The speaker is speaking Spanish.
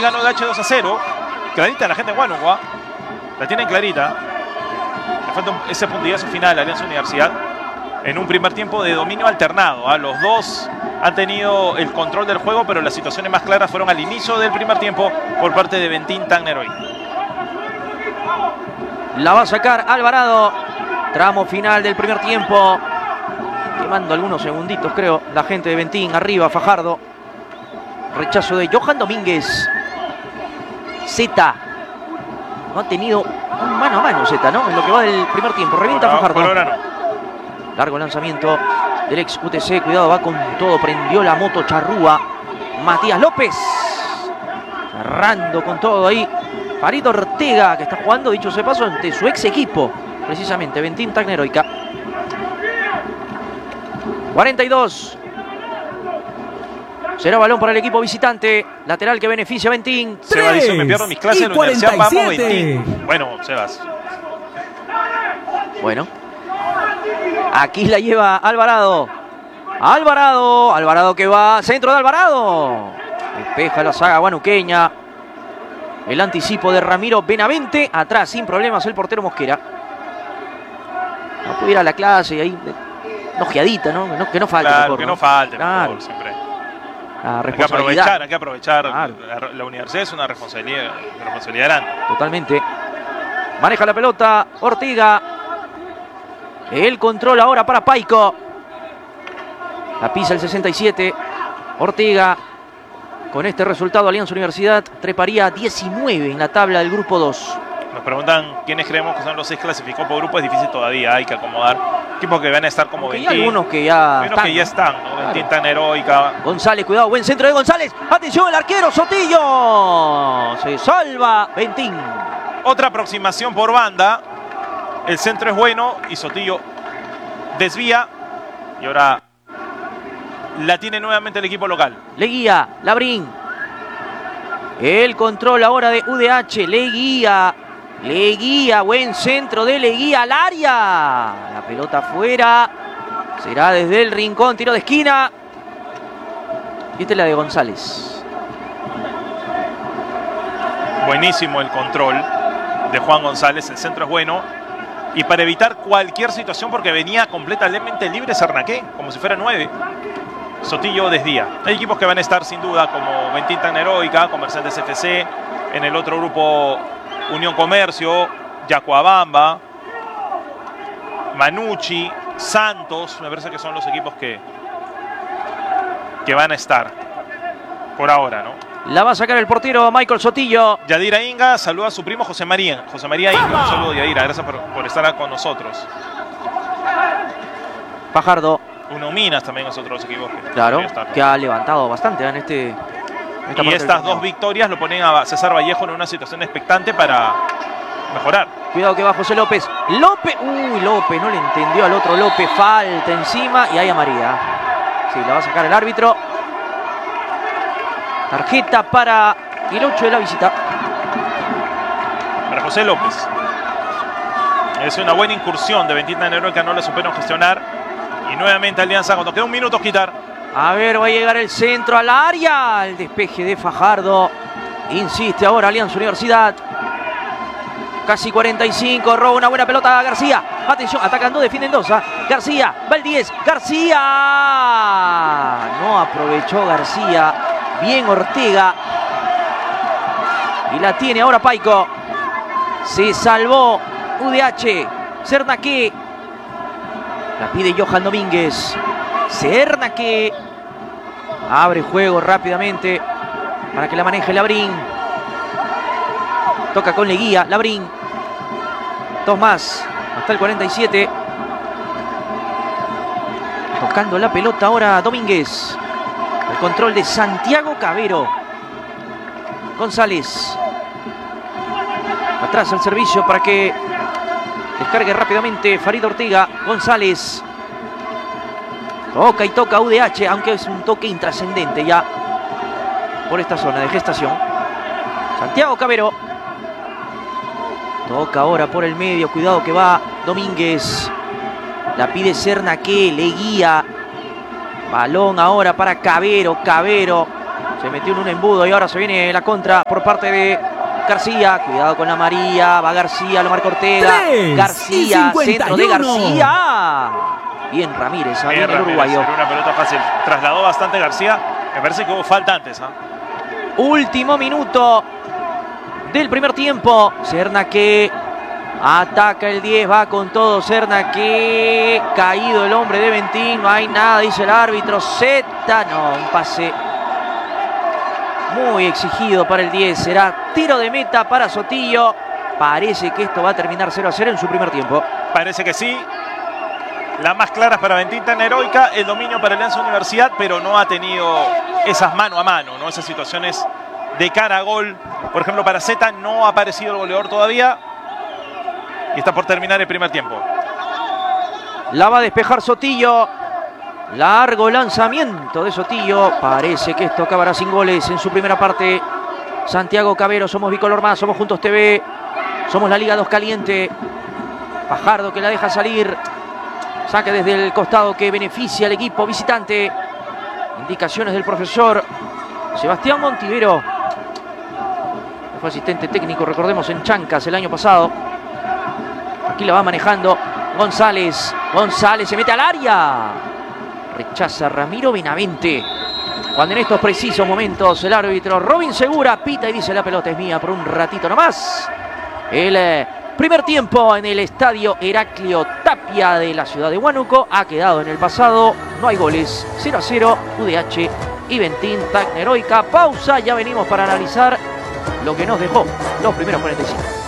ganó de H 2-0. Clarita la gente de Huánuco. La tienen clarita. Le falta ese puntillazo final a Alianza Universidad. En un primer tiempo de dominio alternado. Los dos han tenido el control del juego, pero las situaciones más claras fueron al inicio del primer tiempo por parte de Bentín Tagneroy. La va a sacar Alvarado. Tramo final del primer tiempo. Quemando algunos segunditos, creo. La gente de Bentín, arriba, Fajardo. Rechazo de Johan Domínguez. Zeta. No ha tenido un mano a mano Zeta, ¿no? En lo que va del primer tiempo. Revienta Fajardo. Por ahora no. Largo lanzamiento del ex UTC. Cuidado, va con todo. Prendió la moto Charrúa. Matías López. Cerrando con todo ahí. Farid Ortega, que está jugando, dicho sea paso, ante su ex equipo. Precisamente, Bentín Tagneroica. 42. Será balón para el equipo visitante. Lateral que beneficia a Bentín. Seba dice, me pierdo mis clases en la universidad. Vamos, Bentín. Bueno, Sebas. Bueno. Aquí la lleva Alvarado. Alvarado que va. Centro de Alvarado. Despeja la saga guanuqueña. El anticipo de Ramiro Benavente. Atrás sin problemas el portero Mosquera. No puede ir a la clase y ahí. Una ojeadita, ¿no? Que no falte. Claro, mejor, que no falte. Claro. Mejor, siempre. Hay que aprovechar. Claro. La universidad es una responsabilidad grande. Totalmente. Maneja la pelota Ortega. El control ahora para Paico. La pisa el 67. Ortega. Con este resultado, Alianza Universidad treparía 19 en la tabla del grupo 2. Nos preguntan quiénes creemos que son los 6 clasificados por grupo. Es difícil todavía, hay que acomodar. Equipos que van a estar como Bentín. Hay algunos que ya están, ¿no? Claro. Bentín Tagneroica. González, cuidado, buen centro de González. Atención, el arquero Sotillo. Se salva Bentín. Otra aproximación por banda. El centro es bueno y Sotillo desvía. Y ahora la tiene nuevamente el equipo local. Leguía, Labrín. El control ahora de UDH. Leguía, buen centro de Leguía al área. La pelota afuera. Será desde el rincón, tiro de esquina. Y esta es la de González. Buenísimo el control de Juan González. El centro es bueno. Y para evitar cualquier situación, porque venía completamente libre Sernaqué, como si fuera 9. Sotillo desvía. Hay equipos que van a estar sin duda, como Bentín Tagneroica, Comerciantes FC. En el otro grupo, Unión Comercio, Yacuabamba, Manucci, Santos. Me parece que son los equipos que van a estar por ahora, ¿no? La va a sacar el portero Michael Sotillo. Yadira Inga saluda a su primo José María Inga. Un saludo, Yadira. Gracias por estar con nosotros. Fajardo. Uno Minas también es otro equipo que ha levantado bastante en y estas dos victorias lo ponen a César Vallejo en una situación expectante para mejorar. Cuidado que va José López. López no le entendió al otro López. Falta encima y hay amarilla. Sí, la va a sacar el árbitro. Tarjeta para el 8 de la visita. Para José López. Es una buena incursión de Bentín Tagneroica, no la supieron gestionar. Y nuevamente Alianza, cuando queda un minuto, quitar. A ver, va a llegar el centro al área. El despeje de Fajardo. Insiste ahora Alianza Universidad. Casi 45. Roba una buena pelota a García. Atención, atacando, defienden dos. García, va el 10. García. No aprovechó García. Bien Ortega. Y la tiene ahora Paico. Se salvó UDH. Sernaqué. La pide Johan Domínguez. Sernaqué. Abre juego rápidamente para que la maneje Labrín. Toca con Leguía. Labrín. Dos más. Hasta el 47. Tocando la pelota ahora Domínguez. El control de Santiago Cabero. González. Atrás al servicio para que descargue rápidamente Farid Ortega. González. Toca y toca UDH, aunque es un toque intrascendente ya por esta zona de gestación. Santiago Cabero. Toca ahora por el medio. Cuidado que va Domínguez. La pide Sernaqué. Leguía. Balón ahora para Cabero. Cabero. Se metió en un embudo y ahora se viene la contra por parte de García. Cuidado con la María. Va García, lo marca Ortega. García, centro de García. Bien Ramírez, bien el uruguayo. Era una pelota fácil. Trasladó bastante García. Me parece que hubo falta antes. Último minuto del primer tiempo. Cernaque ataca el 10, va con todo Cernaque. Caído el hombre de Ventín. No hay nada, dice el árbitro. Zeta, no, un pase muy exigido para el 10. Será tiro de meta para Sotillo. Parece que esto va a terminar 0-0 en su primer tiempo. Parece que sí. Las más claras para Ventín tan heroica. El dominio para Alianza Universidad, pero no ha tenido esas mano a mano, ¿no? Esas situaciones de cara a gol. Por ejemplo, para Zeta no ha aparecido el goleador todavía. Y está por terminar el primer tiempo. La va a despejar Sotillo. Largo lanzamiento de Sotillo. Parece que esto acabará sin goles en su primera parte. Santiago Cabero, somos Bicolor Más, somos Juntos TV. Somos la Liga 2 Caliente. Fajardo que la deja salir. Saque desde el costado que beneficia al equipo visitante. Indicaciones del profesor Sebastián Montivero. Fue asistente técnico, recordemos, en Chancas el año pasado. Aquí la va manejando González. González se mete al área. Rechaza Ramiro Benavente. Cuando en estos precisos momentos el árbitro Robin Segura pita y dice: la pelota es mía por un ratito nomás. El primer tiempo en el estadio Heraclio Tapia de la ciudad de Huánuco ha quedado en el pasado. No hay goles. 0-0 UDH y Ventín tan heroica. Pausa, ya venimos para analizar lo que nos dejó los primeros 45.